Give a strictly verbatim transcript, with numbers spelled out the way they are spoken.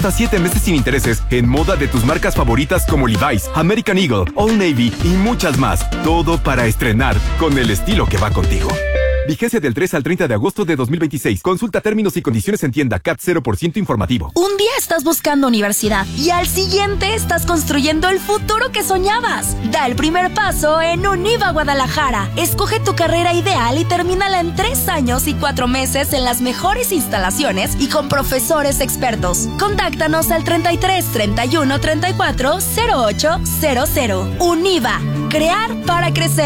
hasta siete meses sin intereses en moda de tus marcas favoritas como Levi's, American Eagle, Old Navy y muchas más. Todo para estrenar con el estilo que va contigo. Vigencia del tres al treinta de agosto de dos mil veintiséis. Consulta términos y condiciones en tienda. C A T cero por ciento informativo. Un día estás buscando universidad y al siguiente estás construyendo el futuro que soñabas. Da el primer paso en Univa Guadalajara. Escoge tu carrera ideal y termínala en tres años y cuatro meses en las mejores instalaciones y con profesores expertos. Contáctanos al treinta y tres, treinta y uno, treinta y cuatro, cero ocho cero cero. Univa. Crear para crecer.